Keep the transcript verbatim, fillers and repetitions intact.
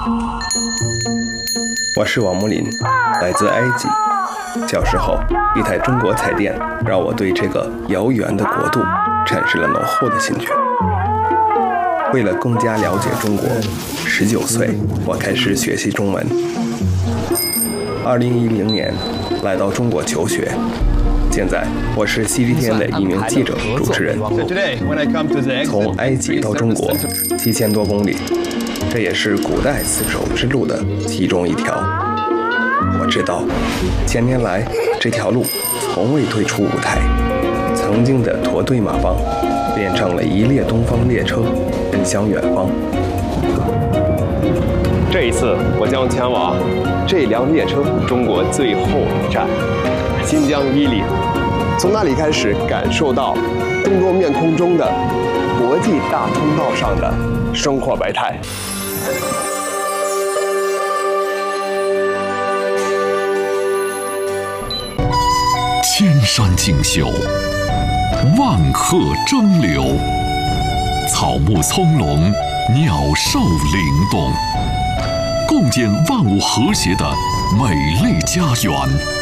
我是王木林，来自埃及。小时候，一台中国彩电让我对这个遥远的国度产生了浓厚的兴趣。为了更加了解中国，十九岁我开始学习中文。二零一零年来到中国求学，现在我是 C G T N 的一名记者、主持人。从埃及到中国七千多公里，这也是古代丝绸之路的其中一条。我知道，千年来这条路从未退出舞台，曾经的驼队马帮变成了一列东方列车，奔向远方。这一次，我将前往这辆列车中国最后一站——新疆伊犁，从那里开始感受到众多面孔中的国际大通道上的生活百态。 千山竞秀，万壑争流，草木葱茏，鸟兽灵动，共建万物和谐的美丽家园。